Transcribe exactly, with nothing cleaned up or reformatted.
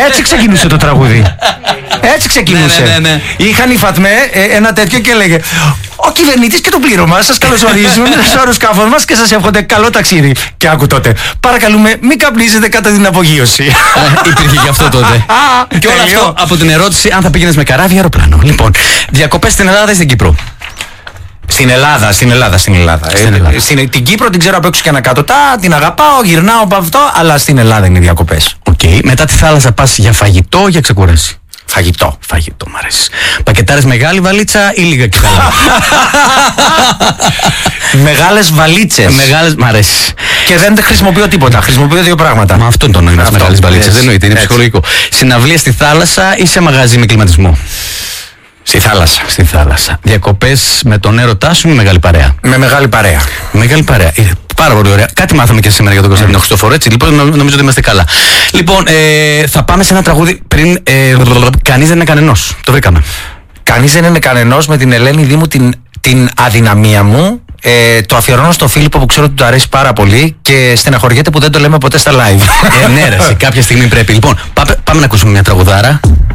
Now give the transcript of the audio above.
Έτσι ξεκινούσε το τραγούδι. Έτσι ξεκινούσε. Ναι, ναι, ναι, ναι. Είχαν οι Φατμέ ε, ένα τέτοιο και έλεγε: ο κυβερνήτης και το πλήρωμα σας καλωσορίζουν στο αεροσκάφο μας και σας εύχονται καλό ταξίδι. Και άκου τότε: παρακαλούμε, μην καπνίζετε κατά την απογείωση. Υπήρχε και αυτό τότε. Και όλο αυτό από την ερώτηση αν θα πήγαινες με καράβι ή αεροπλάνο. Λοιπόν, διακοπές στην Ελλάδα ή στην Κύπρο? Στην Ελλάδα, στην Ελλάδα, στην Ελλάδα. Στην Ελλάδα. Ε, στην, την Κύπρο την ξέρω απ' έξω και ανακάτωτα, την αγαπάω, γυρνάω από αυτό, αλλά στην Ελλάδα είναι οι διακοπές. Οκ. Okay. Μετά τη θάλασσα πας για φαγητό ή για ξεκούραση? Φαγητό. Φαγητό, μ' αρέσει. Πακετάρες μεγάλη βαλίτσα ή λίγα και καλά? Μεγάλες βαλίτσες. Μεγάλες, μ' αρέσει. Και δεν χρησιμοποιώ τίποτα. Χρησιμοποιώ δύο πράγματα. Μα αυτό είναι το νόημα της μεγάλης βαλίτσας. Δεν εννοείται, είναι ψυχολογικό. Συναυλία στη θάλασσα ή σε μαγαζί με κλιματισμό? Στη θάλασσα. Στη θάλασσα. Διακοπές με τον έρωτά σου ή με μεγάλη παρέα? Με μεγάλη παρέα. Μεγάλη παρέα. Ε, πάρα πολύ ωραία. Κάτι μάθαμε και σήμερα για τον Κωνσταντίνο Χριστόφορο, έτσι. Λοιπόν, νομίζω ότι είμαστε καλά. Λοιπόν, ε, θα πάμε σε ένα τραγούδι πριν. Ε, κανείς δεν είναι κανενός. Το βρήκαμε. Κανείς δεν είναι κανενός, με την Ελένη Δήμου, την, την αδυναμία μου. Ε, το αφιερώνω στο Φίλιππο που ξέρω ότι του αρέσει πάρα πολύ και στεναχωριέται που δεν το λέμε ποτέ στα live. Ε, ναι, ρε, σε κάποια στιγμή πρέπει. Λοιπόν, πάμε, πάμε να ακούσουμε μια τραγουδάρα.